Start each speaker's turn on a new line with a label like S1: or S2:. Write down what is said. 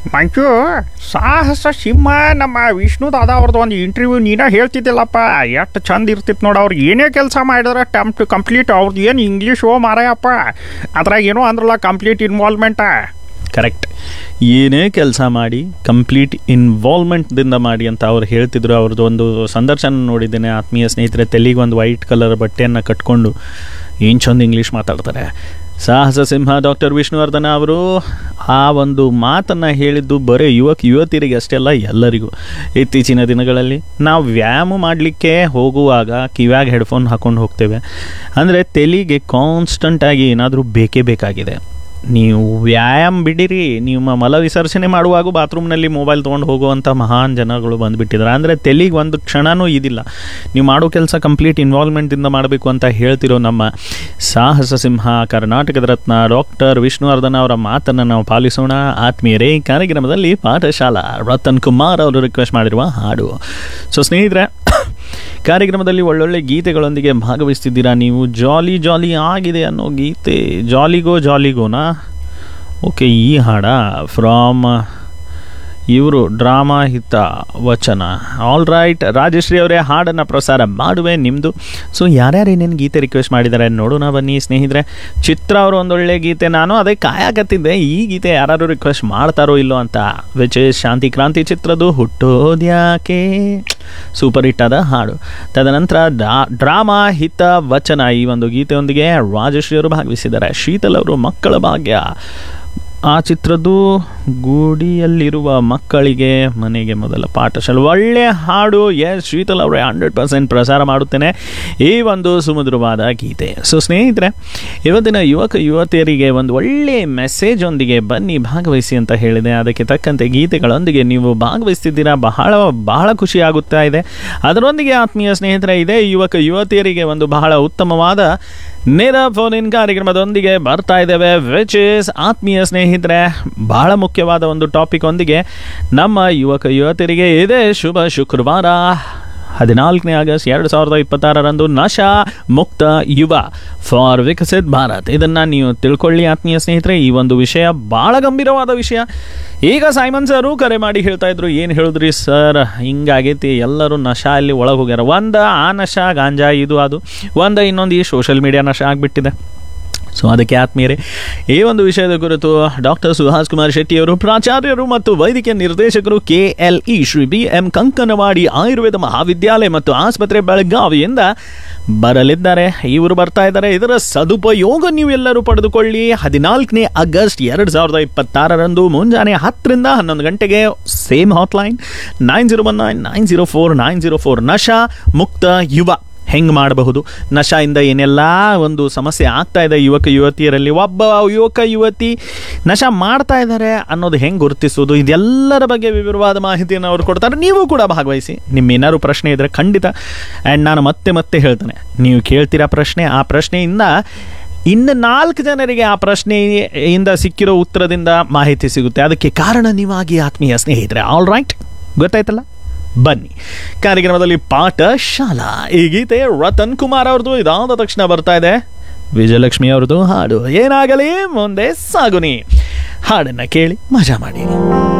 S1: ಮಂಚು, ಸಾಹಸ ಸಿಂಹ ನಮ್ಮ ವಿಷ್ಣು ದಾದಾ ಅವ್ರದ್ದು ಒಂದು ಇಂಟರ್ವ್ಯೂ ನೀನೇ ಹೇಳ್ತಿದ್ದಿಲ್ಲಪ್ಪ. ಎಷ್ಟು ಚಂದ ಇರ್ತಿತ್ತು ನೋಡು. ಅವ್ರು ಏನೇ ಕೆಲಸ ಮಾಡಿದ್ರೆ ಕಂಪ್ಲೀಟ್ ಅವ್ರದ್ದು ಏನು ಇಂಗ್ಲೀಷು ಮಾರಾಯಪ್ಪ, ಅದ್ರಾಗ ಏನೋ ಅಂದ್ರಲ್ಲ ಕಂಪ್ಲೀಟ್ ಇನ್ವಾಲ್ವ್ಮೆಂಟ.
S2: ಕರೆಕ್ಟ್, ಏನೇ ಕೆಲಸ ಮಾಡಿ ಕಂಪ್ಲೀಟ್ ಇನ್ವಾಲ್ವ್ಮೆಂಟ್ದಿಂದ ಮಾಡಿ ಅಂತ ಅವ್ರು ಹೇಳ್ತಿದ್ರು. ಅವ್ರದ್ದು ಒಂದು ಸಂದರ್ಶನ ನೋಡಿದ್ದೇನೆ ಆತ್ಮೀಯ ಸ್ನೇಹಿತರೆ. ತೆಲಿಗೆ ಒಂದು ವೈಟ್ ಕಲರ್ ಬಟ್ಟೆಯನ್ನು ಕಟ್ಕೊಂಡು ಏನು ಚಂದ ಇಂಗ್ಲೀಷ್ ಮಾತಾಡ್ತಾರೆ. ಸಾಹಸ ಸಿಂಹ ಡಾಕ್ಟರ್ ವಿಷ್ಣುವರ್ಧನ ಅವರು ಆ ಒಂದು ಮಾತನ್ನು ಹೇಳಿದ್ದು ಬರೀ ಯುವತಿಯರಿಗೆ ಅಷ್ಟೇ ಅಲ್ಲ, ಎಲ್ಲರಿಗೂ. ಇತ್ತೀಚಿನ ದಿನಗಳಲ್ಲಿ ನಾವು ವ್ಯಾಯಾಮ ಮಾಡಲಿಕ್ಕೆ ಹೋಗುವಾಗ ಕಿವ್ಯಾಗ ಹೆಡ್ಫೋನ್ ಹಾಕ್ಕೊಂಡು ಹೋಗ್ತೇವೆ. ಅಂದರೆ ತೆಲಿಗೆ ಕಾನ್ಸ್ಟಂಟಾಗಿ ಏನಾದರೂ ಬೇಕೇ ಬೇಕಾಗಿದೆ. ನೀವು ವ್ಯಾಯಾಮ ಬಿಡಿರಿ, ನಿಮ್ಮ ಮಲ ವಿಸರ್ಜನೆ ಮಾಡುವಾಗ ಬಾತ್ರೂಮ್ನಲ್ಲಿ ಮೊಬೈಲ್ ತೊಗೊಂಡು ಹೋಗುವಂಥ ಮಹಾನ್ ಜನಗಳು ಬಂದುಬಿಟ್ಟಿದ್ದಾರೆ. ಅಂದರೆ ತೆಲಿಗೆ ಒಂದು ಕ್ಷಣನೂ ಇದಿಲ್ಲ. ನೀವು ಮಾಡೋ ಕೆಲಸ ಕಂಪ್ಲೀಟ್ ಇನ್ವಾಲ್ವ್ಮೆಂಟಿಂದ ಮಾಡಬೇಕು ಅಂತ ಹೇಳ್ತಿರೋ ನಮ್ಮ ಸಾಹಸ ಸಿಂಹ ಕರ್ನಾಟಕದ ರತ್ನ ಡಾಕ್ಟರ್ ವಿಷ್ಣುವರ್ಧನ ಅವರ ಮಾತನ್ನು ನಾವು ಪಾಲಿಸೋಣ. ಆತ್ಮೀಯರೇ, ಕಾರ್ಯಕ್ರಮದಲ್ಲಿ ಪಾಠಶಾಲಾ ರತನ್ ಕುಮಾರ್ ಅವರು ರಿಕ್ವೆಸ್ಟ್ ಮಾಡಿರುವ ಹಾಡು. ಸೊ ಸ್ನೇಹಿತರೆ, ಕಾರ್ಯಕ್ರಮದಲ್ಲಿ ಒಳ್ಳೊಳ್ಳೆ ಗೀತೆಗಳೊಂದಿಗೆ ಭಾಗವಹಿಸ್ತಿದ್ದೀರಾ ನೀವು. ಜಾಲಿ ಜಾಲಿ ಆಗಿದೆ ಅನ್ನೋ ಗೀತೆ, ಜಾಲಿಗೋನಾ? ಓಕೆ, ಈ ಹಾಡ ಫ್ರಾಮ್ ಇವರು ಡ್ರಾಮಾ ಹಿತ ವಚನ. ಆಲ್ ರೈಟ್, ರಾಜಶ್ರೀ ಅವರೇ ಹಾಡನ್ನು ಪ್ರಸಾರ ಮಾಡುವೆ ನಿಮ್ಮದು. ಸೊ ಯಾರ್ಯಾರು ಏನೇನು ಗೀತೆ ರಿಕ್ವೆಸ್ಟ್ ಮಾಡಿದ್ದಾರೆ ನೋಡೋಣ ಬನ್ನಿ ಸ್ನೇಹಿತರೆ. ಚಿತ್ರ ಅವರು ಒಂದೊಳ್ಳೆ ಗೀತೆ, ನಾನು ಅದೇ ಕಾಯಕತ್ತಿದ್ದೆ ಈ ಗೀತೆ ಯಾರು ರಿಕ್ವೆಸ್ಟ್ ಮಾಡ್ತಾರೋ ಇಲ್ಲೋ ಅಂತ. ವಿಚ್ ಇಸ್ ಶಾಂತಿ ಕ್ರಾಂತಿ ಚಿತ್ರದ್ದು ಹುಟ್ಟೋದ್ಯಾಕೆ, ಸೂಪರ್ ಹಿಟ್ ಆದ ಹಾಡು. ತದನಂತರ ಡ್ರಾಮಾ ಹಿತ ವಚನ ಈ ಒಂದು ಗೀತೆಯೊಂದಿಗೆ ರಾಜಶ್ರೀ ಅವರು ಭಾಗವಹಿಸಿದ್ದಾರೆ. ಶೀತಲ್ ಅವರು ಮಕ್ಕಳ ಭಾಗ್ಯ ಆ ಚಿತ್ರದ್ದು ಗೂಡಿಯಲ್ಲಿರುವ ಮಕ್ಕಳಿಗೆ ಮನೆಗೆ ಮೊದಲ ಪಾಠಶಾಲೆ. ಒಳ್ಳೆಯ ಹಾಡು. ಎಸ್, ಶೀತಲ್ ಅವರೇ 100% ಪ್ರಸಾರ ಮಾಡುತ್ತೇನೆ ಈ ಒಂದು ಸುಮಧುರವಾದ ಗೀತೆ. ಸೊ ಸ್ನೇಹಿತರೆ, ಇವತ್ತಿನ ಯುವತಿಯರಿಗೆ ಒಂದು ಒಳ್ಳೆಯ ಮೆಸೇಜ್ ಒಂದಿಗೆ ಬನ್ನಿ ಭಾಗವಹಿಸಿ ಅಂತ ಹೇಳಿದೆ. ಅದಕ್ಕೆ ತಕ್ಕಂತೆ ಗೀತೆಗಳೊಂದಿಗೆ ನೀವು ಭಾಗವಹಿಸ್ತಿದ್ದೀರಾ. ಬಹಳ ಖುಷಿ ಆಗುತ್ತಾ ಇದೆ. ಅದರೊಂದಿಗೆ ಆತ್ಮೀಯ ಸ್ನೇಹಿತರೆ, ಇದೇ ಯುವತಿಯರಿಗೆ ಒಂದು ಬಹಳ ಉತ್ತಮವಾದ ನೇರ ಫೋನ್ ಇನ್ ಕಾರ್ಯಕ್ರಮದೊಂದಿಗೆ ಬರ್ತಾ ಇದ್ದೇವೆ. ವಿಚ್ ಇಸ್ ಆತ್ಮೀಯ ಸ್ನೇಹಿತರೆ, ಬಹಳ ಮುಖ್ಯವಾದ ಒಂದು ಟಾಪಿಕ್ ಒಂದಿಗೆ ನಮ್ಮ ಯುವತಿಯರಿಗೆ ಇದೆ ಶುಭ ಶುಕ್ರವಾರ 14ನೇ ಆಗಸ್ಟ್ 2026 ನಶಾ ಮುಕ್ತ ಯುವ ಫಾರ್ ವಿಕಸಿತ್ ಭಾರತ್. ಇದನ್ನು ನೀವು ತಿಳ್ಕೊಳ್ಳಿ ಆತ್ಮೀಯ ಸ್ನೇಹಿತರೆ. ಈ ಒಂದು ವಿಷಯ ಭಾಳ ಗಂಭೀರವಾದ ವಿಷಯ. ಈಗ ಸೈಮನ್ ಸರು ಕರೆ ಮಾಡಿ ಹೇಳ್ತಾ ಇದ್ರು, ಏನು ಹೇಳಿದ್ರಿ ಸರ್, ಹಿಂಗಾಗೈತಿ, ಎಲ್ಲರೂ ನಶಾ ಅಲ್ಲಿ ಒಳಗೆ ಹೋಗ್ಯಾರ. ಒಂದು ಆ ನಶಾ ಗಾಂಜಾ ಇದು ಅದು, ಇನ್ನೊಂದು ಈ ಸೋಷಿಯಲ್ ಮೀಡಿಯಾ ನಶಾ ಆಗಿಬಿಟ್ಟಿದೆ. ಸೊ ಅದಕ್ಕೆ ಆತ್ಮೀಯರೇ, ಈ ಒಂದು ವಿಷಯದ ಕುರಿತು ಡಾಕ್ಟರ್ ಸುಹಾಸ್ ಕುಮಾರ್ ಶೆಟ್ಟಿಯವರು, ಪ್ರಾಚಾರ್ಯರು ಮತ್ತು ವೈದ್ಯಕೀಯ ನಿರ್ದೇಶಕರು, KLE ಶ್ರೀ BM ಕಂಕನವಾಡಿ ಆಯುರ್ವೇದ ಮಹಾವಿದ್ಯಾಲಯ ಮತ್ತು ಆಸ್ಪತ್ರೆ ಬೆಳಗಾವಿಯಿಂದ ಬರಲಿದ್ದಾರೆ. ಇವರು ಬರ್ತಾ ಇದ್ದಾರೆ. ಇದರ ಸದುಪಯೋಗ ನೀವೆಲ್ಲರೂ ಪಡೆದುಕೊಳ್ಳಿ. 14ನೇ ಆಗಸ್ಟ್ 2026 ಮುಂಜಾನೆ 10ರಿಂದ 11 ಗಂಟೆಗೆ ಸೇಮ್ ಹಾಟ್ಲೈನ್ 9019904904 ನಶಾ ಮುಕ್ತ ಯುವ. ಹೆಂಗೆ ಮಾಡಬಹುದು, ನಶಾಯಿಂದ ಏನೆಲ್ಲ ಒಂದು ಸಮಸ್ಯೆ ಆಗ್ತಾ ಇದೆ ಯುವತಿಯರಲ್ಲಿ, ಒಬ್ಬ ಯುವತಿ ನಶಾ ಮಾಡ್ತಾ ಇದ್ದಾರೆ ಅನ್ನೋದು ಹೆಂಗೆ ಗುರುತಿಸೋದು, ಇದೆಲ್ಲರ ಬಗ್ಗೆ ವಿವರವಾದ ಮಾಹಿತಿಯನ್ನು ಅವರು ಕೊಡ್ತಾರೆ. ನೀವು ಕೂಡ ಭಾಗವಹಿಸಿ. ನಿಮ್ಮೇನಾದ್ರು ಪ್ರಶ್ನೆ ಇದ್ದರೆ ಖಂಡಿತ, ಆ್ಯಂಡ್ ನಾನು ಮತ್ತೆ ಹೇಳ್ತೇನೆ, ನೀವು ಕೇಳ್ತೀರಾ ಪ್ರಶ್ನೆ, ಆ ಪ್ರಶ್ನೆಯಿಂದ ಇನ್ನು 4 ಜನರಿಗೆ ಆ ಪ್ರಶ್ನೆಯಿಂದ ಸಿಕ್ಕಿರೋ ಉತ್ತರದಿಂದ ಮಾಹಿತಿ ಸಿಗುತ್ತೆ. ಅದಕ್ಕೆ ಕಾರಣ ನೀವಾಗಿ ಆತ್ಮೀಯ ಸ್ನೇಹಿತರೆ. ಆಲ್ ರೈಟ್, ಗೊತ್ತಾಯ್ತಲ್ಲ? ಬನ್ನಿ ಕಾರ್ಯಕ್ರಮದಲ್ಲಿ ಪಾಠಶಾಲಾ. ಈ ಗೀತೆ ರತನ್ ಕುಮಾರ್ ಅವ್ರದ್ದು. ಇದಾದ ತಕ್ಷಣ ಬರ್ತಾ ಇದೆ ವಿಜಯಲಕ್ಷ್ಮಿ ಅವ್ರದ್ದು ಹಾಡು. ಏನಾಗಲಿ ಮುಂದೆ ಸಾಗುನಿ. ಹಾಡನ್ನು ಕೇಳಿ ಮಜಾ ಮಾಡಿ.